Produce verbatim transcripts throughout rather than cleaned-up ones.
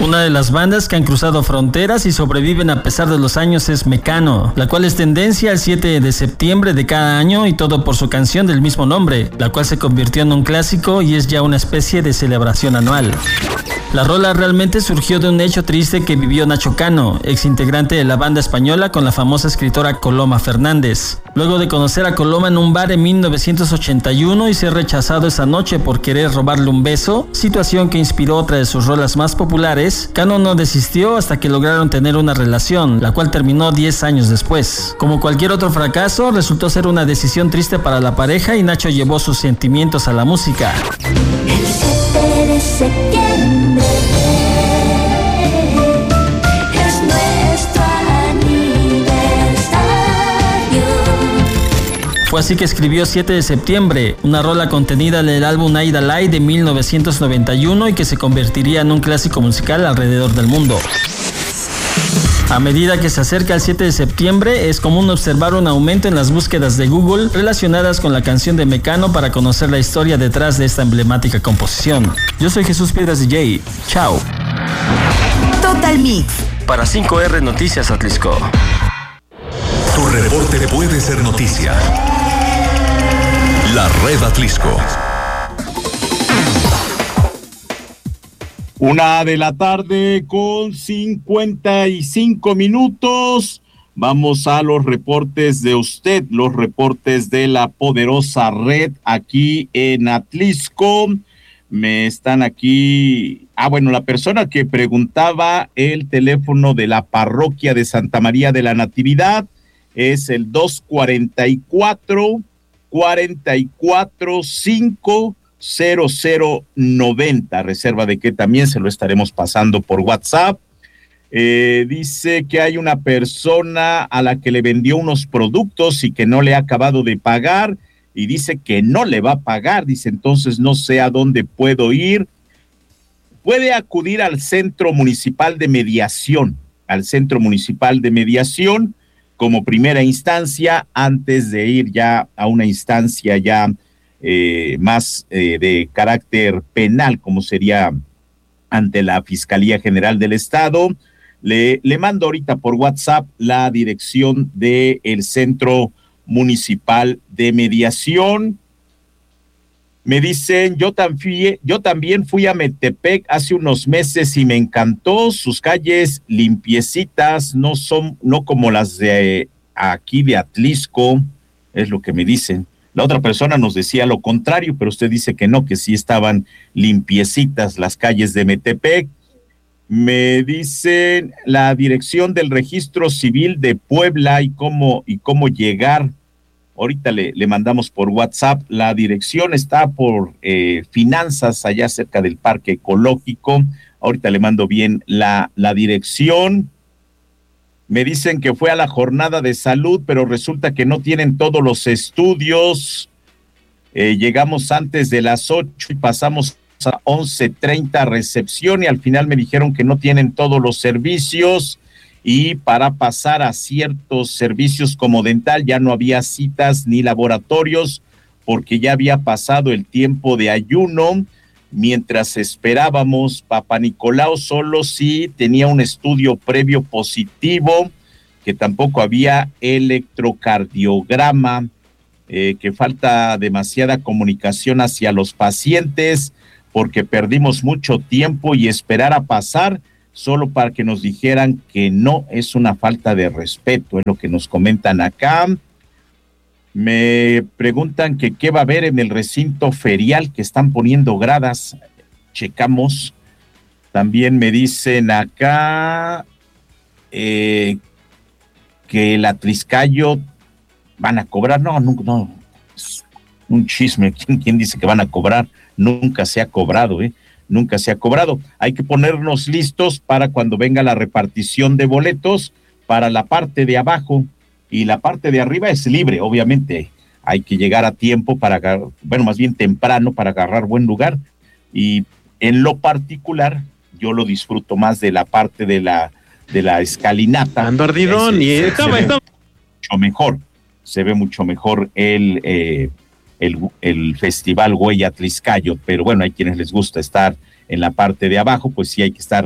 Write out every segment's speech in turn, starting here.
Una de las bandas que han cruzado fronteras y sobreviven a pesar de los años es Mecano, la cual es tendencia el siete de septiembre de cada año y todo por su canción del mismo nombre, la cual se convirtió en un clásico y es ya una especie de celebración anual. La rola realmente surgió de un hecho triste que vivió Nacho Cano, ex integrante de la banda española con la famosa escritora Coloma Fernández. Luego de conocer a Coloma en un bar en mil novecientos ochenta y uno y ser rechazado esa noche por querer robarle un beso, situación que inspiró otra de sus rolas más populares, Cano no desistió hasta que lograron tener una relación, la cual terminó diez años después. Como cualquier otro fracaso, resultó ser una decisión triste para la pareja y Nacho llevó sus sentimientos a la música. El siete de septiembre es nuestro aniversario. Fue así que escribió siete de septiembre, una rola contenida en el álbum Aida Lai de mil novecientos noventa y uno y que se convertiría en un clásico musical alrededor del mundo. A medida que se acerca el siete de septiembre, es común observar un aumento en las búsquedas de Google relacionadas con la canción de Mecano para conocer la historia detrás de esta emblemática composición. Yo soy Jesús Piedras D J. Chao. Total Mix. Para cinco R Noticias Atlisco. Tu reporte puede ser noticia. La Red Atlisco. Una de la tarde con cincuenta y cinco minutos. Vamos a los reportes de usted, los reportes de la poderosa red aquí en Atlisco. Me están aquí. Ah, bueno, la persona que preguntaba el teléfono de la parroquia de Santa María de la Natividad es el dos cuarenta y cuatro, cuarenta y cuatro, cinco cero cero noventa, reserva de que también se lo estaremos pasando por WhatsApp. Eh, dice que hay una persona a la que le vendió unos productos y que no le ha acabado de pagar y dice que no le va a pagar, dice entonces no sé a dónde puedo ir. Puede acudir al Centro Municipal de Mediación, al Centro Municipal de Mediación como primera instancia antes de ir ya a una instancia ya Eh, más eh, de carácter penal, como sería ante la Fiscalía General del Estado. Le, le mando ahorita por WhatsApp la dirección del Centro Municipal de Mediación. Me dicen, yo, tan fui, yo también fui a Metepec hace unos meses y me encantó, sus calles limpiecitas, no son, no como las de aquí de Atlisco, es lo que me dicen. La otra persona nos decía lo contrario, pero usted dice que no, que sí estaban limpiecitas las calles de Metepec. Me dicen la dirección del Registro Civil de Puebla y cómo, y cómo llegar. Ahorita le, le mandamos por WhatsApp. La dirección está por eh, Finanzas, allá cerca del Parque Ecológico. Ahorita le mando bien la, la dirección. Me dicen que fue a la jornada de salud, pero resulta que no tienen todos los estudios. Eh, llegamos antes de las ocho y pasamos a once treinta recepción y al final me dijeron que no tienen todos los servicios y para pasar a ciertos servicios como dental ya no había citas ni laboratorios porque ya había pasado el tiempo de ayuno. Mientras esperábamos, Papá Nicolau solo sí tenía un estudio previo positivo, que tampoco había electrocardiograma, eh, que falta demasiada comunicación hacia los pacientes, porque perdimos mucho tiempo y esperar a pasar solo para que nos dijeran que no es una falta de respeto, es lo que nos comentan acá. Me preguntan que qué va a haber en el recinto ferial, que están poniendo gradas, checamos. También me dicen acá eh, que el Atliscayo van a cobrar, no, no, no, es un chisme, ¿Quién, ¿quién dice que van a cobrar? Nunca se ha cobrado, ¿eh? Nunca se ha cobrado. Hay que ponernos listos para cuando venga la repartición de boletos para la parte de abajo. Y la parte de arriba es libre, obviamente. Hay que llegar a tiempo para agarrar, bueno, más bien temprano para agarrar buen lugar. Y en lo particular, yo lo disfruto más de la parte de la de la escalinata. Ando ardidón se, y se, estaba, se estaba. mucho mejor. Se ve mucho mejor el, eh, el, el Festival Güey Atliscayo. Pero bueno, hay quienes les gusta estar en la parte de abajo, pues sí hay que estar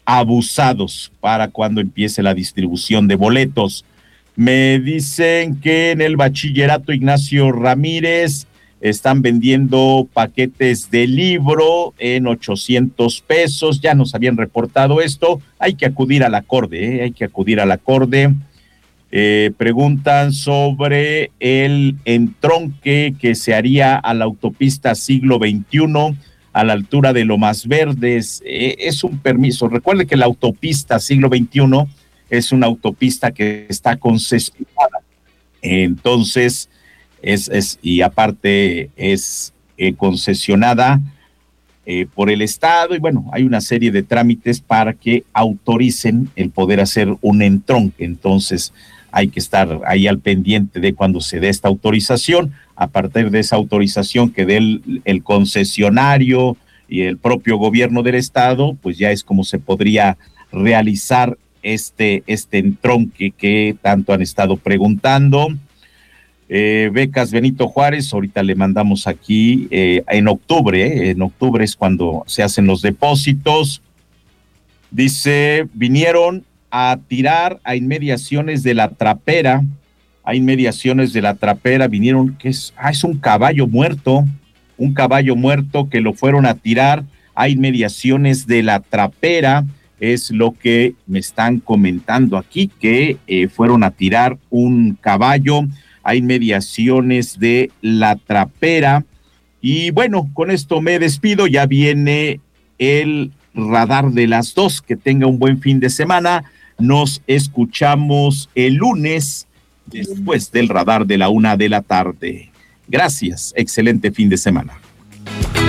abusados para cuando empiece la distribución de boletos. Me dicen que en el bachillerato Ignacio Ramírez están vendiendo paquetes de libro en ochocientos pesos, ya nos habían reportado esto, hay que acudir al acorde, ¿eh? hay que acudir al acorde. Eh, preguntan sobre el entronque que se haría a la autopista siglo veintiuno a la altura de Lomas Verdes. Eh, es un permiso, recuerde que la autopista siglo veintiuno es una autopista que está concesionada, entonces es, es y aparte es eh, concesionada eh, por el Estado, y bueno, hay una serie de trámites para que autoricen el poder hacer un entronque. Entonces hay que estar ahí al pendiente de cuando se dé esta autorización. A partir de esa autorización que dé el, el concesionario y el propio gobierno del Estado, pues ya es como se podría realizar este, este entronque que tanto han estado preguntando. Eh, becas Benito Juárez, ahorita le mandamos aquí eh, en octubre, eh, en octubre es cuando se hacen los depósitos. Dice, vinieron a tirar a inmediaciones de la Trapera, a inmediaciones de la Trapera, vinieron, que es, ah, es un caballo muerto, un caballo muerto que lo fueron a tirar a inmediaciones de la Trapera, es lo que me están comentando aquí, que eh, fueron a tirar un caballo a inmediaciones de la Trapera. Y bueno, con esto me despido, ya viene el radar de las dos, que tenga un buen fin de semana, nos escuchamos el lunes después del radar de la una de la tarde. Gracias, excelente fin de semana.